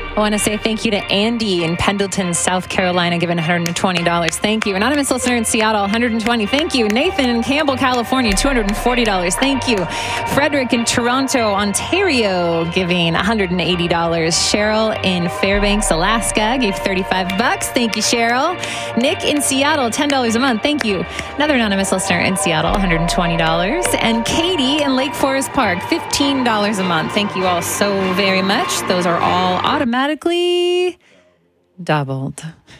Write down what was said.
I want to say thank you to Andy in Pendleton, South Carolina, giving $120. Thank you. Anonymous listener in Seattle, $120. Thank you. Nathan in Campbell, California, $240. Thank you. Frederick in Toronto, Ontario, giving $180. Cheryl in Fairbanks, Alaska, gave $35. Thank you, Cheryl. Nick in Seattle, $10 a month. Thank you. Another anonymous listener in Seattle, $120. And Katie in Lake Forest Park, $15 a month. Thank you all so very much. Those are all automatically doubled.